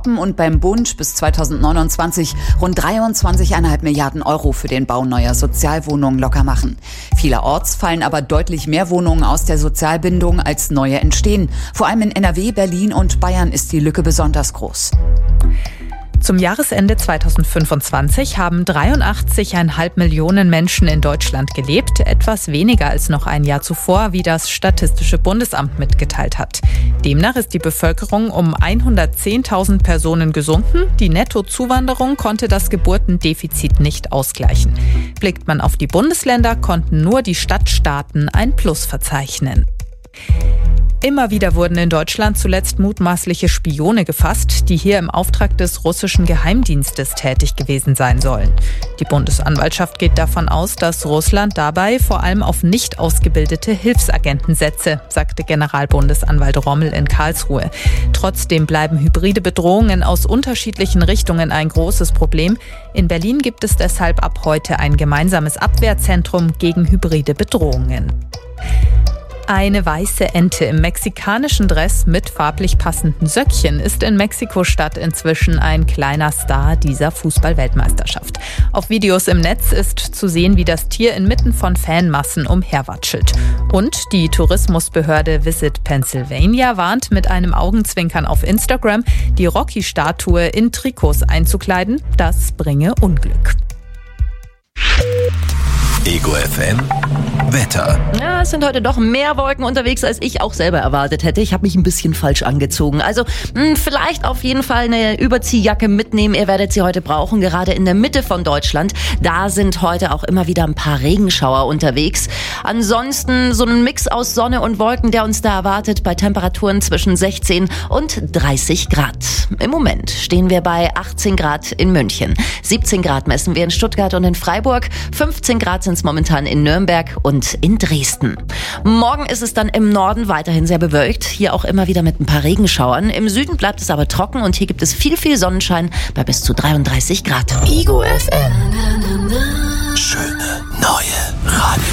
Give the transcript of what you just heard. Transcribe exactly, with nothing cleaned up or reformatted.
stoppen und beim Bund bis zweitausendneunundzwanzig rund dreiundzwanzig Komma fünf Milliarden Euro für den Bau neuer Sozialwohnungen locker machen. Vielerorts fallen aber deutlich mehr Wohnungen aus der Sozialbindung, als neue entstehen. Vor allem in N R W, Berlin und Bayern ist die Lücke besonders groß. Zum Jahresende zweitausendfünfundzwanzig haben dreiundachtzig Komma fünf Millionen Menschen in Deutschland gelebt, etwas weniger als noch ein Jahr zuvor, wie das Statistische Bundesamt mitgeteilt hat. Demnach ist die Bevölkerung um hundertzehntausend Personen gesunken. Die Nettozuwanderung konnte das Geburtendefizit nicht ausgleichen. Blickt man auf die Bundesländer, konnten nur die Stadtstaaten ein Plus verzeichnen. Immer wieder wurden in Deutschland zuletzt mutmaßliche Spione gefasst, die hier im Auftrag des russischen Geheimdienstes tätig gewesen sein sollen. Die Bundesanwaltschaft geht davon aus, dass Russland dabei vor allem auf nicht ausgebildete Hilfsagenten setze, sagte Generalbundesanwalt Rommel in Karlsruhe. Trotzdem bleiben hybride Bedrohungen aus unterschiedlichen Richtungen ein großes Problem. In Berlin gibt es deshalb ab heute ein gemeinsames Abwehrzentrum gegen hybride Bedrohungen. Eine weiße Ente im mexikanischen Dress mit farblich passenden Söckchen ist in Mexiko-Stadt inzwischen ein kleiner Star dieser Fußball-Weltmeisterschaft. Auf Videos im Netz ist zu sehen, wie das Tier inmitten von Fanmassen umherwatschelt. Und die Tourismusbehörde Visit Pennsylvania warnt mit einem Augenzwinkern auf Instagram, die Rocky-Statue in Trikots einzukleiden. Das bringe Unglück. Ego F M Wetter. Ja, es sind heute doch mehr Wolken unterwegs, als ich auch selber erwartet hätte. Ich habe mich ein bisschen falsch angezogen. Also mh, vielleicht auf jeden Fall eine Überziehjacke mitnehmen. Ihr werdet sie heute brauchen, gerade in der Mitte von Deutschland. Da sind heute auch immer wieder ein paar Regenschauer unterwegs. Ansonsten so ein Mix aus Sonne und Wolken, der uns da erwartet, bei Temperaturen zwischen sechzehn und dreißig Grad. Im Moment stehen wir bei achtzehn Grad in München. siebzehn Grad messen wir in Stuttgart und in Freiburg. fünfzehn Grad sind es momentan in Nürnberg und in Dresden. Morgen ist es dann im Norden weiterhin sehr bewölkt, hier auch immer wieder mit ein paar Regenschauern. Im Süden bleibt es aber trocken und hier gibt es viel, viel Sonnenschein bei bis zu dreiunddreißig Grad. Ego F M. Schön.